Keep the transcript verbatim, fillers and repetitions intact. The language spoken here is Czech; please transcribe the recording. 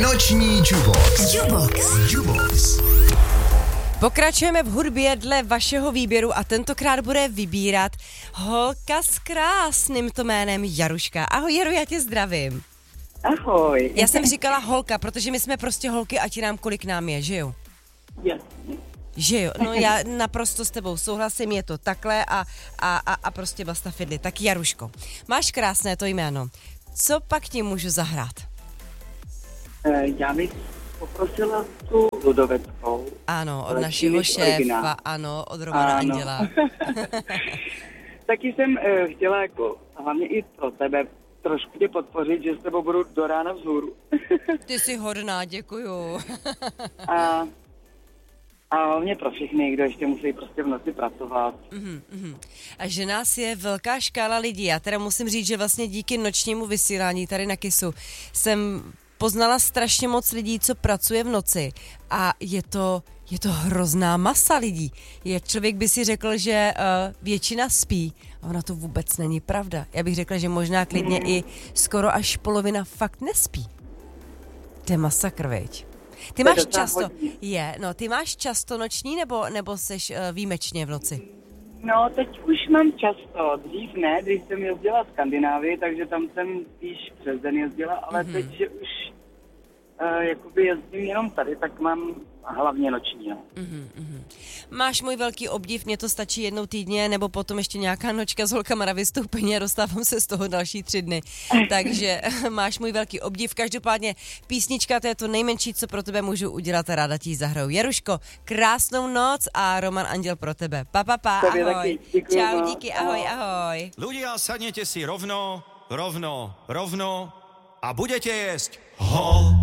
Noční Jubox. Jubox. Jubox. Pokračujeme v hudbě dle vašeho výběru a tentokrát bude vybírat holka s krásným to jménem Jaruška. Ahoj Jaru, já tě zdravím. Ahoj. Já jsem říkala holka, protože my jsme prostě holky, ať nám kolik nám je, že jo? Jasně. Že jo, no já naprosto s tebou souhlasím, je to takhle a, a, a, a prostě basta fidli. Tak Jaruško, máš krásné to jméno. Co pak ti můžu zahrát? E, já bych poprosila tu Ludoveckou. Ano, od Ale našeho příliš originál. šéfa, ano, od Romana Ano. Anděla. Taky jsem e, chtěla jako, hlavně i pro tebe, trošku tě podpořit, že s tebou budu do rána vzhůru. Ty jsi hodná, děkuju. a, a hlavně pro všechny, kdo ještě musí prostě v noci pracovat. Uhum, uhum. A že nás je velká škála lidí. Já teda musím říct, že vlastně díky nočnímu vysílání tady na Kissu jsem poznala strašně moc lidí, co pracuje v noci a je to, je to hrozná masa lidí. Je, člověk by si řekl, že uh, většina spí a ona to vůbec není pravda. Já bych řekla, že možná klidně i skoro až polovina fakt nespí. To je masakr, veď. Ty To je máš docela často, hodně. je, no, ty máš často noční nebo, nebo seš uh, výjimečně v noci? No, teď už mám často. Dřív ne, když jsem jezdila z Skandinávii, takže tam jsem spíš přes den jezdila, ale mm-hmm. teď, že už uh, jakoby jezdím jenom tady, tak mám hlavně noční. No. Mm-hmm, mm-hmm. Máš můj velký obdiv, mně to stačí jednou týdně, nebo potom ještě nějaká nočka s holkama na vystoupení a dostávám se z toho další tři dny. Takže máš můj velký obdiv. Každopádně písnička, to je to nejmenší, co pro tebe můžu udělat a ráda ti ji zahraju. Jaruško, krásnou noc a Roman Anděl pro tebe. Pa, pa, pa, Tobě ahoj. taky, děkuju, Čau, no. díky, ahoj, ahoj. Ľudia, sadnete si rovno, rovno, rovno a budete jesť hol.